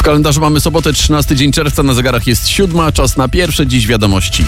kalendarzu mamy sobotę, 13 dzień czerwca, na zegarach jest 7, czas na pierwsze dziś wiadomości.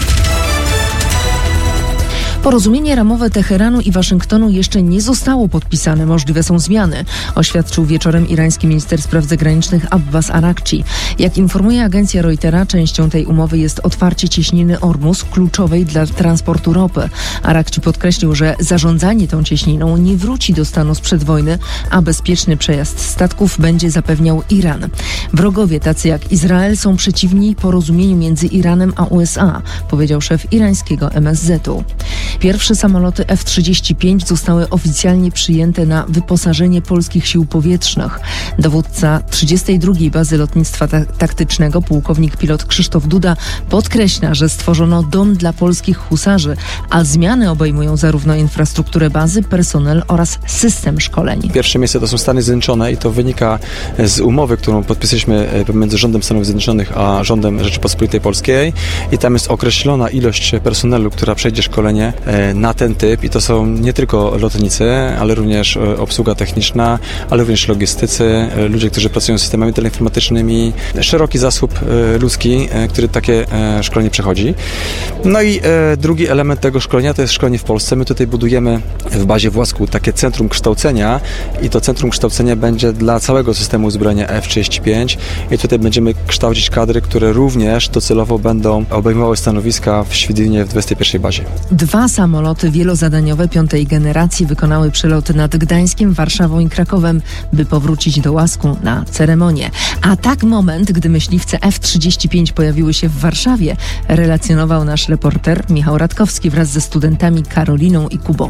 Porozumienie ramowe Teheranu i Waszyngtonu jeszcze nie zostało podpisane. Możliwe są zmiany, oświadczył wieczorem irański minister spraw zagranicznych Abbas Arakci. Jak informuje agencja Reutera, częścią tej umowy jest otwarcie cieśniny Ormus, kluczowej dla transportu ropy. Arakci podkreślił, że zarządzanie tą cieśniną nie wróci do stanu sprzed wojny, a bezpieczny przejazd statków będzie zapewniał Iran. Wrogowie tacy jak Izrael są przeciwni porozumieniu między Iranem a USA, powiedział szef irańskiego MSZ-u. Pierwsze samoloty F-35 zostały oficjalnie przyjęte na wyposażenie polskich sił powietrznych. Dowódca 32. Bazy Lotnictwa Taktycznego, pułkownik pilot Krzysztof Duda, podkreśla, że stworzono dom dla polskich husarzy, a zmiany obejmują zarówno infrastrukturę bazy, personel oraz system szkoleń. Pierwsze miejsce to są Stany Zjednoczone i to wynika z umowy, którą podpisaliśmy pomiędzy rządem Stanów Zjednoczonych a rządem Rzeczypospolitej Polskiej i tam jest określona ilość personelu, która przejdzie szkolenie na ten typ i to są nie tylko lotnicy, ale również obsługa techniczna, ale również logistycy, ludzie, którzy pracują z systemami teleinformatycznymi, szeroki zasób ludzki, który takie szkolenie przechodzi. No i drugi element tego szkolenia to jest szkolenie w Polsce. My tutaj budujemy w bazie w Łasku takie centrum kształcenia i to centrum kształcenia będzie dla całego systemu uzbrojenia F-35 i tutaj będziemy kształcić kadry, które również docelowo będą obejmowały stanowiska w Świdwinie w 21 bazie. 2 samoloty wielozadaniowe 5. generacji wykonały przeloty nad Gdańskiem, Warszawą i Krakowem, by powrócić do Łasku na ceremonię. A tak moment, gdy myśliwce F-35 pojawiły się w Warszawie, relacjonował nasz reporter Michał Radkowski wraz ze studentami Karoliną i Kubą.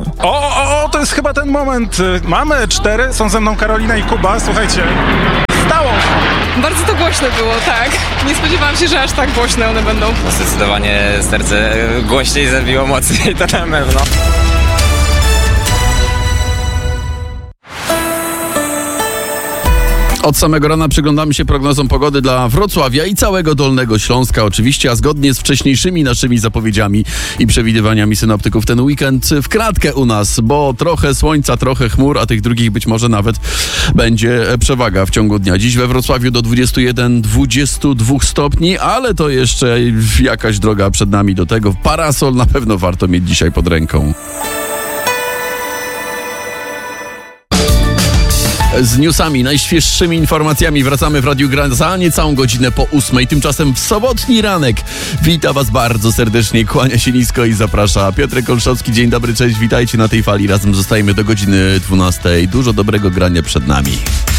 To jest chyba ten moment. Mamy 4, są ze mną Karolina i Kuba. Słuchajcie, stało się. Bardzo to głośne było, tak. Nie spodziewałam się, że aż tak głośne one będą. Zdecydowanie serce głośniej zabiło, mocniej, to na pewno. Od samego rana przyglądamy się prognozom pogody dla Wrocławia i całego Dolnego Śląska oczywiście, a zgodnie z wcześniejszymi naszymi zapowiedziami i przewidywaniami synoptyków ten weekend w kratkę u nas, bo trochę słońca, trochę chmur, a tych drugich być może nawet będzie przewaga w ciągu dnia. Dziś we Wrocławiu do 21-22 stopni, ale to jeszcze jakaś droga przed nami do tego. Parasol na pewno warto mieć dzisiaj pod ręką. Z newsami, najświeższymi informacjami wracamy w Radiu Grand za niecałą godzinę po 8. Tymczasem w sobotni ranek wita Was bardzo serdecznie, kłania się nisko i zaprasza Piotrek Olszowski. Dzień dobry, cześć, witajcie na tej fali. Razem zostajemy do godziny 12. Dużo dobrego grania przed nami.